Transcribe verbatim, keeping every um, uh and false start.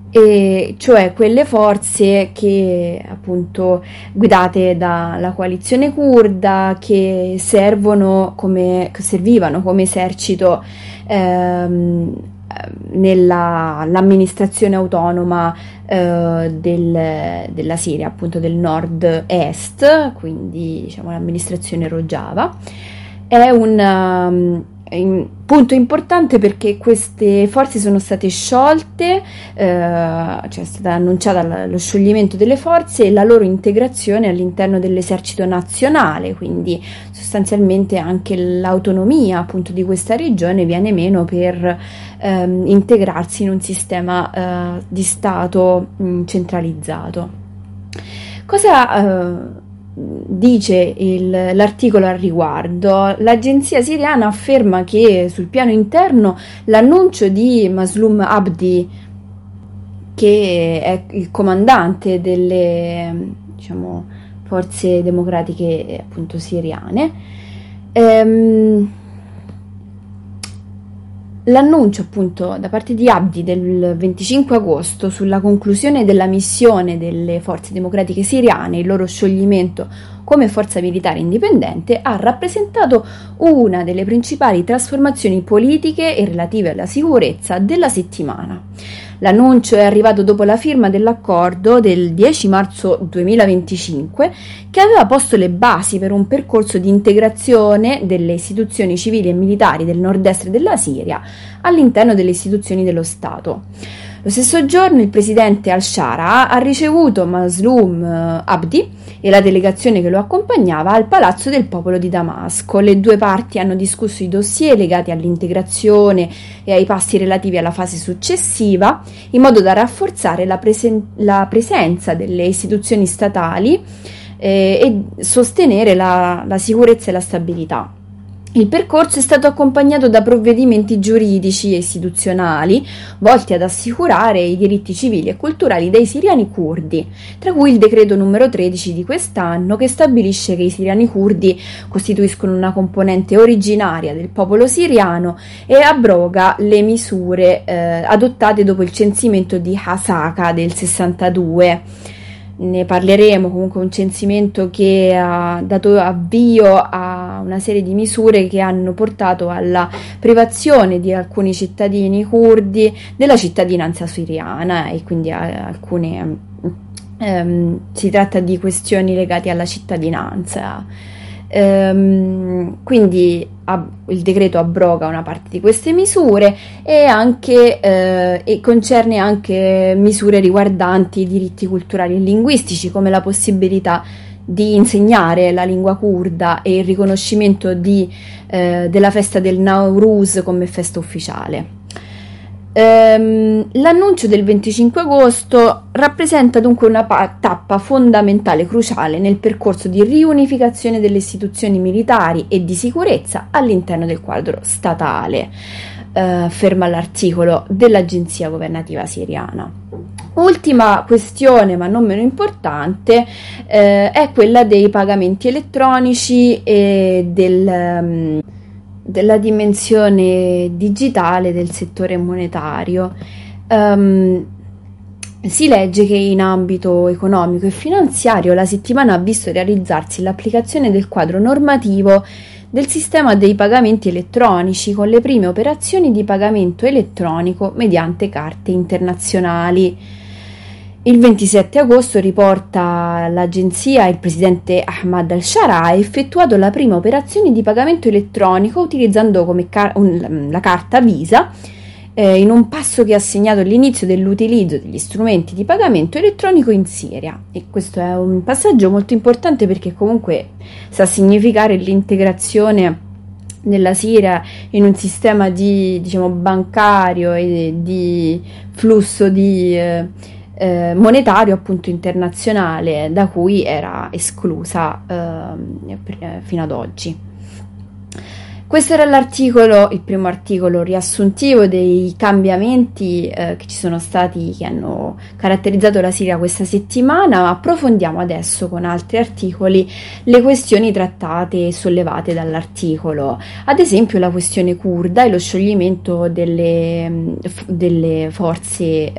e cioè quelle forze che appunto guidate dalla coalizione curda che servono come che servivano come esercito ehm, nella l'amministrazione autonoma eh, del, della Siria, appunto del nord-est, quindi diciamo l'amministrazione Rojava. È un um, in- punto importante perché queste forze sono state sciolte, eh, cioè è stata annunciata la- lo scioglimento delle forze e la loro integrazione all'interno dell'esercito nazionale, quindi sostanzialmente anche l'autonomia appunto di questa regione viene meno per ehm, integrarsi in un sistema eh, di Stato mh, centralizzato. Cosa eh, dice il- l'articolo al riguardo? L'agenzia siriana afferma che sul piano interno l'annuncio di Maslum Abdi, che è il comandante delle, diciamo, forze democratiche appunto siriane, ehm, l'annuncio appunto da parte di Abdi del venticinque agosto sulla conclusione della missione delle forze democratiche siriane, il loro scioglimento come forza militare indipendente, ha rappresentato una delle principali trasformazioni politiche e relative alla sicurezza della settimana. L'annuncio è arrivato dopo la firma dell'accordo del dieci marzo duemilaventicinque che aveva posto le basi per un percorso di integrazione delle istituzioni civili e militari del nord-est della Siria all'interno delle istituzioni dello Stato. Lo stesso giorno il presidente al-Shara ha ricevuto Maslum Abdi e la delegazione che lo accompagnava al Palazzo del Popolo di Damasco. Le due parti hanno discusso i dossier legati all'integrazione e ai passi relativi alla fase successiva, in modo da rafforzare la, presen- la presenza delle istituzioni statali eh, e sostenere la, la sicurezza e la stabilità. Il percorso è stato accompagnato da provvedimenti giuridici e istituzionali volti ad assicurare i diritti civili e culturali dei siriani curdi, tra cui il decreto numero tredici di quest'anno che stabilisce che i siriani curdi costituiscono una componente originaria del popolo siriano e abroga le misure eh, adottate dopo il censimento di Hasaka del sessantadue. Ne parleremo, comunque un censimento che ha dato avvio a una serie di misure che hanno portato alla privazione di alcuni cittadini curdi della cittadinanza siriana e quindi a alcune ehm, si tratta di questioni legate alla cittadinanza. Ehm, quindi ab- il decreto abroga una parte di queste misure e, anche, eh, e concerne anche misure riguardanti i diritti culturali e linguistici, come la possibilità di insegnare la lingua curda e il riconoscimento di, eh, della festa del Nowruz come festa ufficiale. Ehm, l'annuncio del venticinque agosto rappresenta dunque una pa- tappa fondamentale, cruciale nel percorso di riunificazione delle istituzioni militari e di sicurezza all'interno del quadro statale, eh, afferma l'articolo dell'agenzia governativa siriana. Ultima questione, ma non meno importante, eh, è quella dei pagamenti elettronici e del... Um, della dimensione digitale del settore monetario. Um, si legge che in ambito economico e finanziario la settimana ha visto realizzarsi l'applicazione del quadro normativo del sistema dei pagamenti elettronici con le prime operazioni di pagamento elettronico mediante carte internazionali. Il ventisette agosto, riporta l'agenzia, il presidente Ahmad al-Shara ha effettuato la prima operazione di pagamento elettronico utilizzando come car- un, la carta Visa, eh, in un passo che ha segnato l'inizio dell'utilizzo degli strumenti di pagamento elettronico in Siria. E questo è un passaggio molto importante perché comunque sta a significare l'integrazione della Siria in un sistema di, diciamo, bancario e di flusso di eh, Eh, monetario appunto internazionale da cui era esclusa eh, fino ad oggi. Questo era l'articolo, il primo articolo riassuntivo dei cambiamenti eh, che ci sono stati, che hanno caratterizzato la Siria questa settimana. Approfondiamo adesso con altri articoli le questioni trattate e sollevate dall'articolo, ad esempio la questione curda e lo scioglimento delle, delle forze